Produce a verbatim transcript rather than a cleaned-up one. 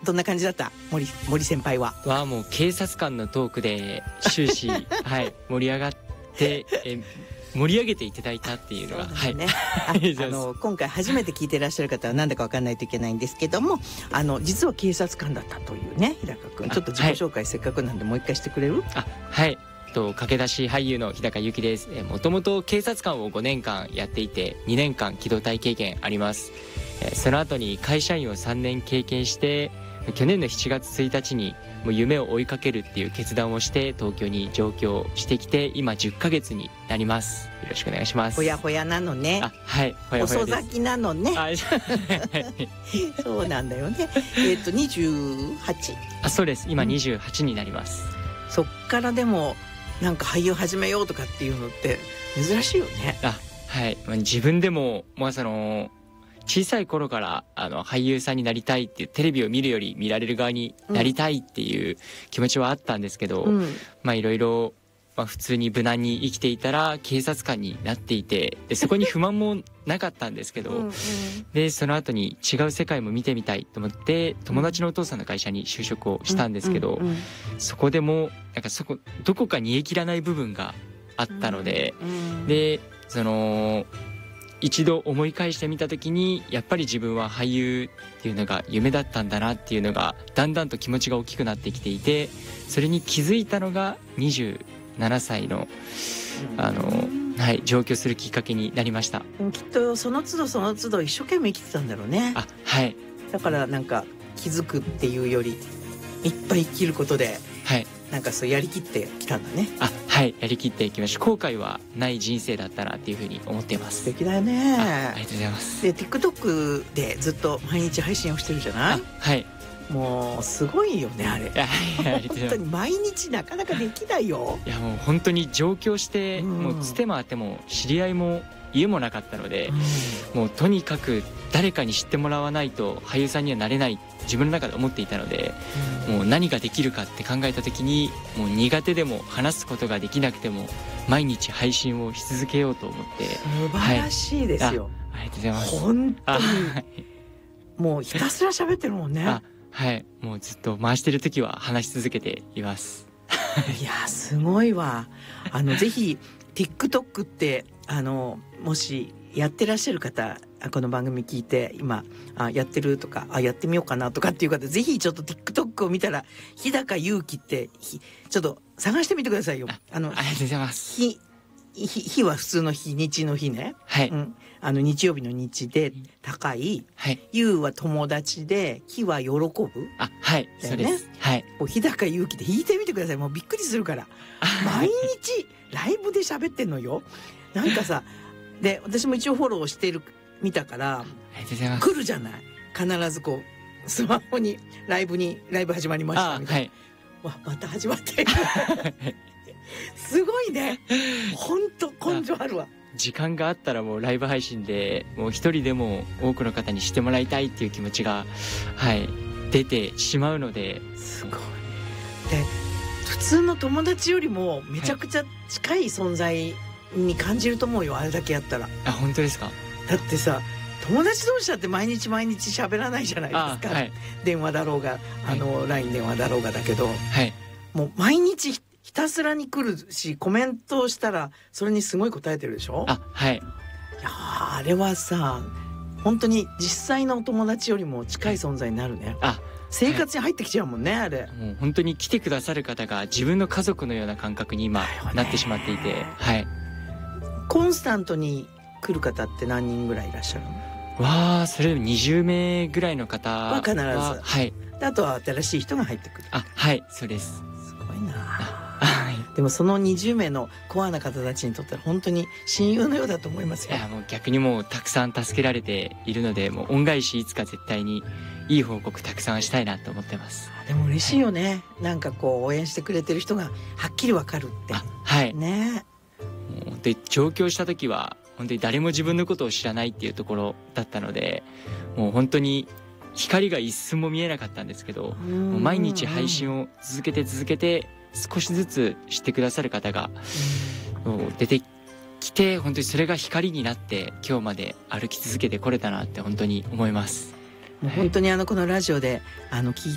どんな感じだった？森森先輩ははもう警察官のトークで終始はい盛り上がってえ盛り上げていただいたっていうのが、 そうだね、 はい、 ああの今回初めて聞いていらっしゃる方は何だか分かんないといけないんですけども、あの実は警察官だったというね、日高君ちょっと自己紹介、はい、せっかくなんでもう一回してくれる？あ、 はい、と駆け出し俳優の日高由紀です。もともと警察官をごねんかんやっていてにねんかん機動隊経験あります。その後に会社員をさんねん経験して、去年のしちがつついたちにもう夢を追いかけるっていう決断をして東京に上京してきて、今じゅっかげつになります。よろしくお願いします。 ほやほやなのね。 あ、はい、ほやほやです。 遅咲きなのね。そうなんだよね。えっとにじゅうはち？ あ、そうです。今にじゅうはちになります、 うん、そっからでもなんか俳優始めようとかっていうのって珍しいよね。 あ、はい、まあ、自分でもまあその小さい頃からあの俳優さんになりたいっていう、テレビを見るより見られる側になりたいっていう気持ちはあったんですけど、うん、まあいろいろまあ普通に無難に生きていたら警察官になっていて、でそこに不満もなかったんですけどうん、うん、でその後に違う世界も見てみたいと思って友達のお父さんの会社に就職をしたんですけど、うんうんうん、そこでもなんかそこどこか煮え切らない部分があったので、うんうん、でその一度思い返してみた時にやっぱり自分は俳優っていうのが夢だったんだなっていうのがだんだんと気持ちが大きくなってきていて、それに気づいたのがにじゅうななさいのあの、はい、上京するきっかけになりました。 きっとその都度その都度一生懸命生きてたんだろうね。 あ、はい、 だからなんか気づくっていうよりいっぱい生きることで、はい、なんかそうやりきってきたんだね。 あ、はい、やりきっていきました。後悔はない人生だったなっていうふうに思っています。 素敵だよね。 あ, ありがとうございます。 で TikTok でずっと毎日配信をしてるじゃない？ はい、 もうすごいよねあれ。本当に毎日なかなかできないよ。 いやもう本当に上京して、うん、もうつて回っても知り合いも家もなかったので、うん、もうとにかく誰かに知ってもらわないと俳優さんにはなれない自分の中で思っていたので、うん、もう何ができるかって考えた時に、もう苦手でも話すことができなくても毎日配信をし続けようと思って。 素晴らしいですよ、 はい、ありがとうございます。 本当にもうひたすら喋ってるもんね。 あ、はい、もうずっと回してる時は話し続けています。 いやすごいわ。あのぜひ TikTok ってあのもしやってらっしゃる方、この番組聞いて今あやってるとか、あやってみようかなとかっていう方、ぜひちょっと TikTok を見たら日高由紀ってちょっと探してみてくださいよ。 あのありがとうございます。 日日は普通の日、日の日ね、 はい、 うん、あの日曜日の日で高い、はい、ゆうは友達で、日は喜ぶ。 あ、はい、そうです。はい、 もう日高由紀で弾いてみてください。もうびっくりするから。毎日ライブで喋ってんのよ。なんかさで私も一応フォローしてる見たから来るじゃない。必ずこうスマホにライブにライブ始まりましたみたいな、はい、わまた始まってるすごいね。本当根性あるわ。 時間があったらもうライブ配信でもう一人でも多くの方にしてもらいたいっていう気持ちが、はい、出てしまうので。 すごい。で普通の友達よりもめちゃくちゃ近い存在に感じると思うよ、あれだけやったら。 あ、本当ですか？ だってさ、友達同士だって毎日毎日喋らないじゃないですか、はい、電話だろうがあの、はい、ライン 電話だろうがだけど、はい、もう毎日ひたすらに来るし、コメントをしたらそれにすごい答えてるでしょ。 あ、はい。 いやあれはさ本当に実際のお友達よりも近い存在になるね。あ、生活に入ってきちゃうもんね、はい、あれ。 もう本当に来てくださる方が自分の家族のような感覚に今なってしまっていて、はい。 コンスタントに来る方って何人ぐらいいらっしゃるの？ わあ、それにじゅうめいぐらいの方は必ず、 はい。 あとは新しい人が入ってくる。 あ、はい、そうです。 すごいな。はい。でもそのにじゅうめいのコアな方たちにとっては本当に親友のようだと思いますよ。 いやもう逆にもうたくさん助けられているので、もう恩返しいつか絶対にいい報告たくさんしたいなと思ってます。 でも嬉しいよね、はい、なんかこう応援してくれてる人がはっきりわかるって。 あ、はい。 ね。 もう本当に上京した時は本当に誰も自分のことを知らないっていうところだったので、もう本当に光が一寸も見えなかったんですけど、もう毎日配信を続けて続けて少しずつ知ってくださる方が出てきて、本当にそれが光になって今日まで歩き続けてこれたなって本当に思います。 もう本当にあのこのラジオであの聞い